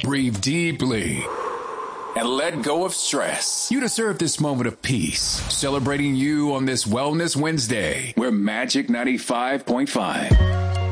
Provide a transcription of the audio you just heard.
breathe deeply, and let go of stress. You deserve this moment of peace. Celebrating you on this Wellness Wednesday. We're Magic 95.5.